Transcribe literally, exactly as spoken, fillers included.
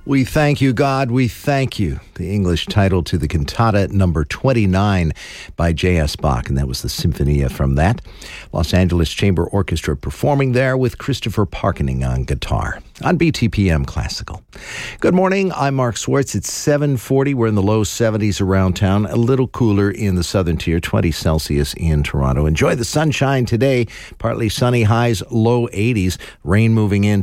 We thank you, God. We thank you. The English title to the cantata number twenty-nine by J S. Bach, and that was the Sinfonia from that. Los Angeles Chamber Orchestra performing there with Christopher Parkening on guitar on B T P M Classical. Good morning. I'm Mark Swartz. It's seven forty. We're in the low seventies around town, a little cooler in the southern tier, twenty Celsius in Toronto. Enjoy the sunshine today. Partly sunny, highs low eighties. Rain moving in